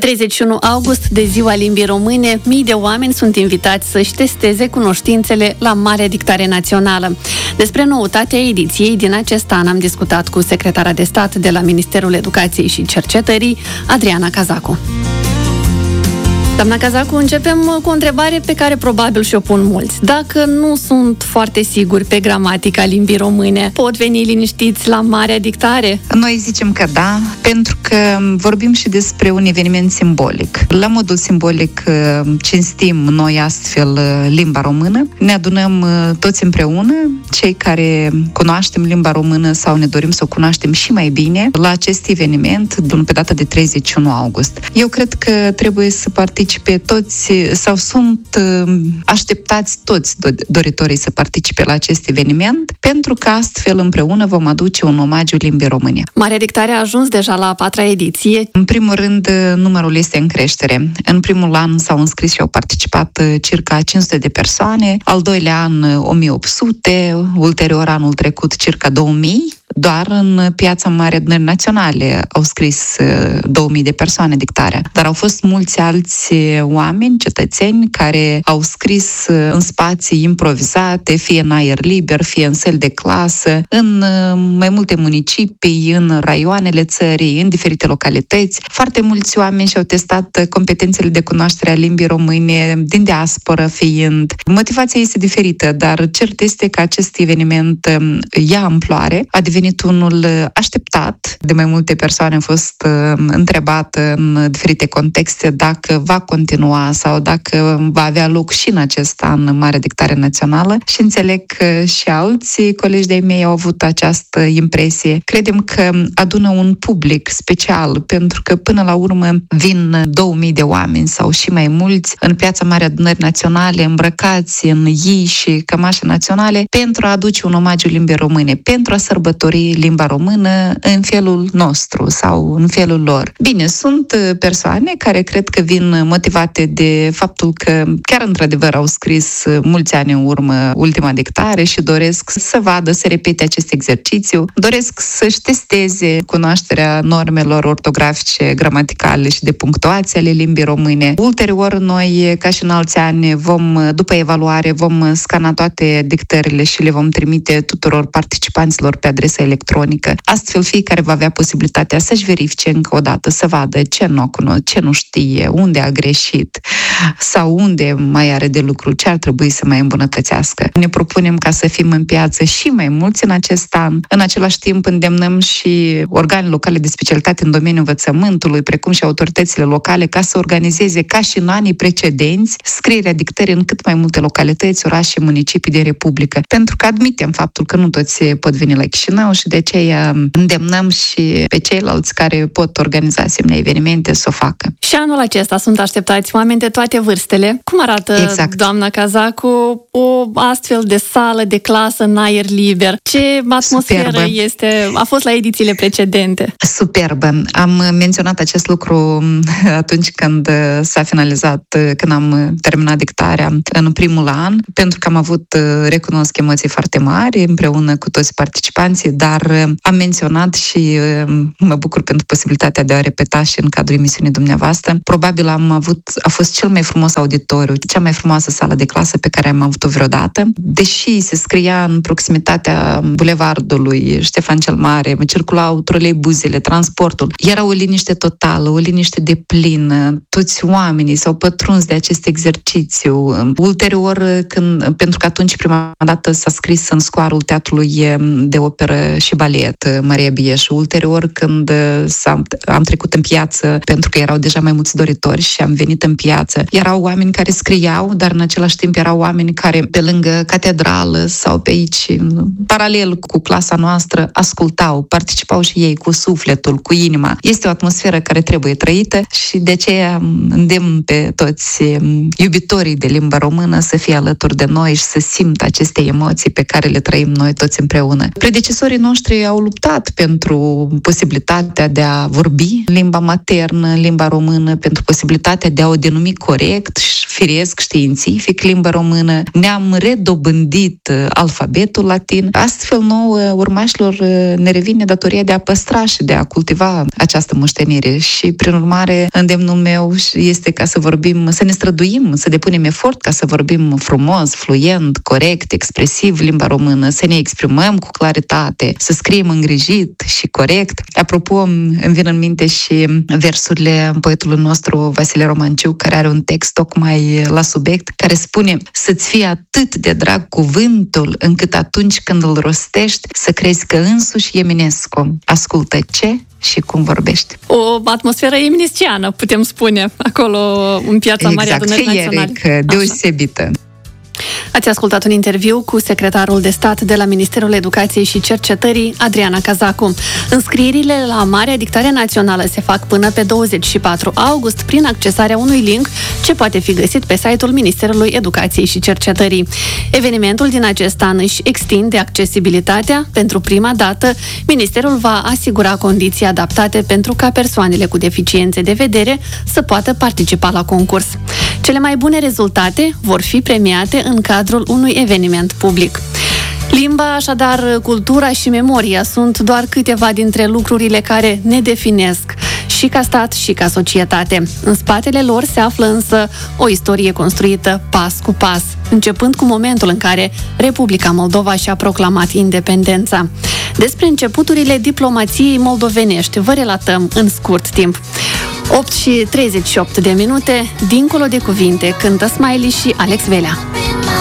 31 august, de Ziua Limbii Române, mii de oameni sunt invitați să-și testeze cunoștințele la Marea Dictare Națională. Despre noutatea ediției din acest an am discutat cu secretara de stat de la Ministerul Educației și Cercetării, Adriana Cazacu. Doamna Cazacu, începem cu o întrebare pe care probabil și-o pun mulți. Dacă nu sunt foarte siguri pe gramatica limbii române, pot veni liniștiți la Marea Dictare? Noi zicem că da, pentru că vorbim și despre un eveniment simbolic. La modul simbolic cinstim noi astfel limba română, ne adunăm toți împreună, cei care cunoaștem limba română sau ne dorim să o cunoaștem și mai bine, la acest eveniment, pe data de 31 august. Eu cred că trebuie să participe toți, sau sunt așteptați toți doritorii să participe la acest eveniment, pentru că astfel împreună vom aduce un omagiu limbii române. Marea Dictare a ajuns deja la a 4-a ediție. În primul rând, numărul este în creștere. În primul an s-au înscris și au participat circa 500 de persoane, al doilea an 1800, ulterior anul trecut circa 2000. Doar în Piața Mare Adunării Naționale au scris 2000 de persoane dictarea. Dar au fost mulți alți oameni, cetățeni, care au scris în spații improvizate, fie în aer liber, fie în săli de clasă, în mai multe municipii, în raioanele țării, în diferite localități. Foarte mulți oameni și-au testat competențele de cunoaștere a limbii române, din diasporă fiind. Motivația este diferită, dar cert este că acest eveniment ia amploare, a devenit unul așteptat. De mai multe persoane a fost întrebat în diferite contexte dacă va continua sau dacă va avea loc și în acest an Marea Dictare Națională și înțeleg că și alți colegi de-ai mei au avut această impresie. Credem că adună un public special, pentru că până la urmă vin 2000 de oameni sau și mai mulți în Piața Mare Adunării Naționale, îmbrăcați în yii și cămașe naționale, pentru a aduce un omagiu limbii române, pentru a sărbători limba română în felul nostru sau în felul lor. Bine, sunt persoane care cred că vin motivate de faptul că chiar într-adevăr au scris mulți ani în urmă ultima dictare și doresc să vadă, să repete acest exercițiu, doresc să-și testeze cunoașterea normelor ortografice, gramaticale și de punctuație ale limbii române. Ulterior, noi, ca și în alți ani, după evaluare, vom scana toate dictările și le vom trimite tuturor participanților pe adresa electronică. Astfel, fiecare va avea posibilitatea să-și verifice încă o dată, să vadă ce nu știe, unde a greșit sau unde mai are de lucru, ce ar trebui să mai îmbunătățească. Ne propunem ca să fim în piață și mai mulți în acest an. În același timp, îndemnăm și organele locale de specialitate în domeniul învățământului, precum și autoritățile locale, ca să organizeze, ca și în anii precedenți, scrierea dictării în cât mai multe localități, orașe și municipii din Republică. Pentru că admitem faptul că nu toți pot veni la Chișinău și de aceea îndemnăm și pe ceilalți care pot organiza asemenea evenimente să o facă. Și anul acesta sunt așteptați oameni de toate vârstele. Cum arată, exact, doamna Cazacu, o astfel de sală de clasă în aer liber? Ce atmosferă a fost la edițiile precedente? Superbă. Am menționat acest lucru atunci când s-a finalizat, când am terminat dictarea în primul an, pentru că am avut, recunosc, emoții foarte mari împreună cu toți participanții, dar am menționat și mă bucur pentru posibilitatea de a repeta și în cadrul emisiunii dumneavoastră. Probabil a fost cel mai frumos auditoriu, cea mai frumoasă sală de clasă pe care am avut-o vreodată. Deși se scria în proximitatea bulevardului Ștefan cel Mare, circulau troleibuzele, transportul, era o liniște totală, o liniște deplină. Toți oamenii s-au pătruns de acest exercițiu. Ulterior, pentru că atunci prima dată s-a scris în scoarul Teatrului de Operă și Balet Maria Bieș. Ulterior, când am trecut în piață, pentru că erau deja mai mulți doritori și am venit în piață, erau oameni care scriau, dar în același timp erau oameni care pe lângă catedrală sau pe aici, paralel cu clasa noastră, ascultau, participau și ei cu sufletul, cu inima. Este o atmosferă care trebuie trăită și de aceea îndemn pe toți iubitorii de limba română să fie alături de noi și să simtă aceste emoții pe care le trăim noi toți împreună. Predecesorii Profesorii noștri au luptat pentru posibilitatea de a vorbi limba maternă, limba română, pentru posibilitatea de a o denumi corect, firesc, științific, limba română. Ne-am redobândit alfabetul latin. Astfel, nouă, urmașilor, ne revine datoria de a păstra și de a cultiva această moștenire și, prin urmare, îndemnul meu este ca să vorbim, să ne străduim, să depunem efort ca să vorbim frumos, fluent, corect, expresiv limba română, să ne exprimăm cu claritate, să scriem îngrijit și corect. Apropo, îmi vin în minte și versurile poetului nostru Vasile Romanciu, care are un text tocmai la subiect, care spune: să-ți fie atât de drag cuvântul, încât atunci când îl rostești, să crezi că însuși Eminescu ascultă ce și cum vorbești. O atmosferă eminesciană, putem spune, acolo în Piața Mare a Adunării Naționale. Exact, deosebită. Ați ascultat un interviu cu secretarul de stat de la Ministerul Educației și Cercetării, Adriana Cazacu. Înscrierile la Marea Dictare Națională se fac până pe 24 august prin accesarea unui link ce poate fi găsit pe site-ul Ministerului Educației și Cercetării. Evenimentul din acest an își extinde accesibilitatea. Pentru prima dată, Ministerul va asigura condiții adaptate pentru ca persoanele cu deficiențe de vedere să poată participa la concurs. Cele mai bune rezultate vor fi premiate în cadrul unui eveniment public. Limba, așadar, cultura și memoria sunt doar câteva dintre lucrurile care ne definesc și ca stat și ca societate. În spatele lor se află însă o istorie construită pas cu pas, începând cu momentul în care Republica Moldova și-a proclamat independența. Despre începuturile diplomației moldovenești vă relatăm în scurt timp. 8:38 de minute, dincolo de cuvinte, cântă Smiley și Alex Velea.